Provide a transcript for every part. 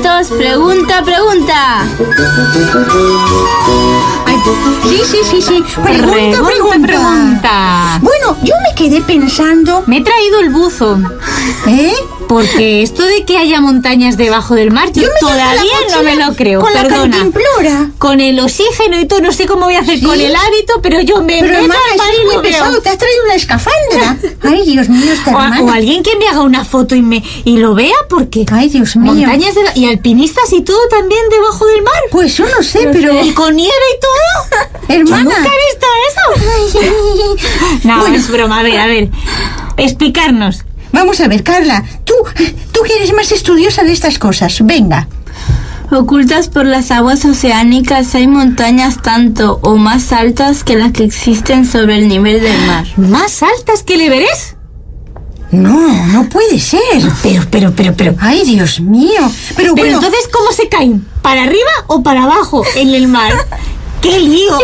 atentos, pregunta. Ay, sí. Pregunta. Bueno, yo me quedé pensando. Me he traído el buzo. Porque esto de que haya montañas debajo del mar, yo todavía no me lo creo. Con la cantimplora. Con el oxígeno y todo, no sé cómo voy a hacer con el hábito, pero yo me meto al mar y muy pesado. Te has traído una escafandra. Ay, Dios mío, esta hermana. O alguien que me haga una foto y lo vea, porque ay, Dios mío. Montañas y alpinistas y todo también debajo del mar. Pues yo no sé, pero y con nieve y todo. Hermana, yo nunca he visto eso. No, bueno, es broma. A ver, explicarnos. Vamos a ver, Carla, tú que eres más estudiosa de estas cosas, venga. Ocultas por las aguas oceánicas hay montañas tanto o más altas que las que existen sobre el nivel del mar. ¿Más altas que el Everest? No puede ser. Pero. Ay, Dios mío. Pero bueno, entonces, ¿cómo se caen? ¿Para arriba o para abajo en el mar? ¡Qué lío!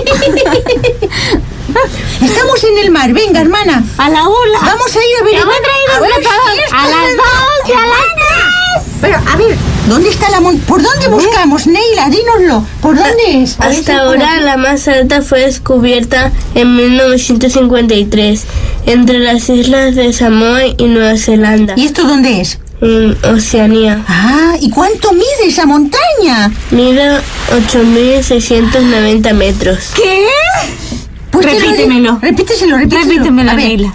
Estamos en el mar, venga, hermana. A la ola. Vamos a ir a ver. A las 2 y a las 3. Pero, a ver, ¿dónde está la montaña? ¿Por dónde buscamos, Neila? Dínoslo. ¿Por dónde es? Hasta ahora la más alta fue descubierta en 1953 entre las islas de Samoa y Nueva Zelanda. ¿Y esto dónde es? En Oceanía. Ah, ¿y cuánto mide esa montaña? Mide 8.690 metros. ¿Qué? Pues repítemelo. Repítemelo, Neila.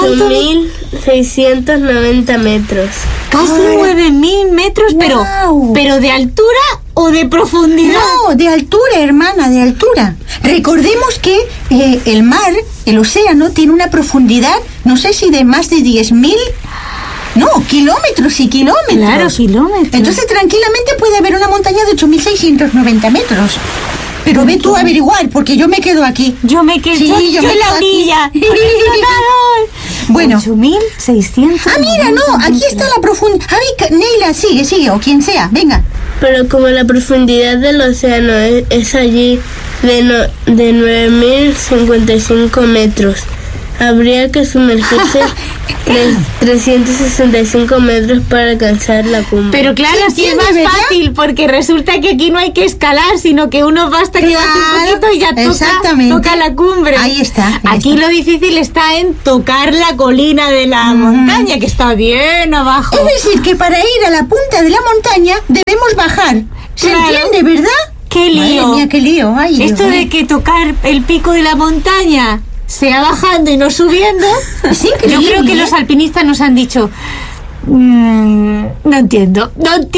8.690 metros. Casi 9.000 metros, pero ¿de altura o de profundidad? No, de altura, hermana, de altura. Recordemos que el mar, el océano, tiene una profundidad, no sé si de más de 10.000... No, kilómetros y kilómetros. Claro, kilómetros. Entonces tranquilamente puede haber una montaña de 8.690 metros. Pero ve tú a averiguar, porque yo me quedo aquí. Yo me quedo yo en la orilla. Bueno. 8.600. Ah, mira, no, aquí está la profundidad. A ver, Neila, sigue, o quien sea, venga. Pero como la profundidad del océano es allí de 9.055 metros, habría que sumergirse 365 metros para alcanzar la cumbre. Pero claro, así es más fácil, porque resulta que aquí no hay que escalar, sino que uno basta que baje un poquito y ya toca la cumbre. Ahí está. Aquí lo difícil está en tocar la colina de la montaña, que está bien abajo. Es decir, que para ir a la punta de la montaña debemos bajar. ¿Se entiende, verdad? ¡Qué lío! Madre mía, qué lío. Ay, esto de que tocar el pico de la montaña sea bajando y no subiendo. Es increíble. Yo creo que los alpinistas nos han dicho no entiendo.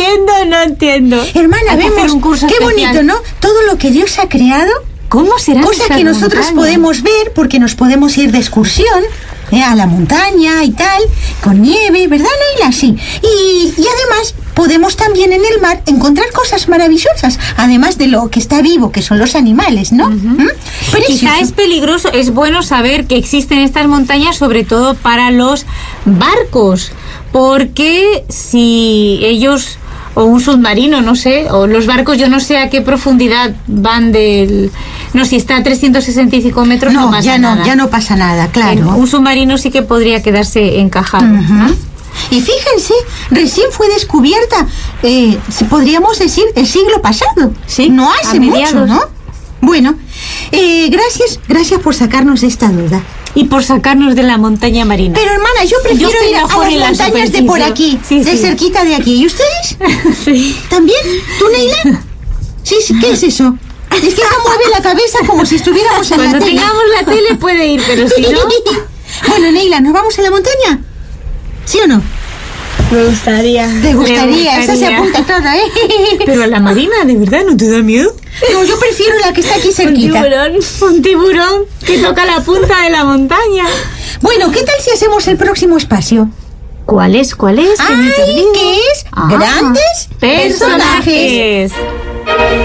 Hermana, vemos qué bonito, ¿no? Todo lo que Dios ha creado. ¿Cómo será? Cosa que nosotros podemos ver porque nos podemos ir de excursión a la montaña y tal, con nieve, ¿verdad, Neila? Sí. Y además podemos también en el mar encontrar cosas maravillosas, además de lo que está vivo, que son los animales, ¿no? Quizá es peligroso, es bueno saber que existen estas montañas, sobre todo para los barcos, porque si ellos, o un submarino, no sé, o los barcos, yo no sé a qué profundidad van no, si está a 365 metros no pasa nada. Ya no pasa nada, claro. Un submarino sí que podría quedarse encajado. Y fíjense, recién fue descubierta, podríamos decir, el siglo pasado. Sí, no hace mucho, ¿no? Bueno, gracias por sacarnos de esta duda. Y por sacarnos de la montaña marina. Pero hermana, yo prefiero ir a las montañas de por aquí, cerquita de aquí. ¿Y ustedes? Sí. ¿También? ¿Tú, Neila? Sí, ¿qué es eso? Es que no mueve la cabeza como si estuviéramos en la tele. Cuando tengamos la tele puede ir, pero si no... Bueno, Neila, ¿nos vamos a la montaña? ¿Sí o no? Me gustaría. ¿Te gustaría? Esa se apunta toda, ¿eh? Pero a la marina, ¿de verdad no te da miedo? No, yo prefiero la que está aquí cerquita. Un tiburón que toca la punta de la montaña. Bueno, ¿qué tal si hacemos el próximo espacio? ¿Cuál es? ¿Qué es? Grandes personajes.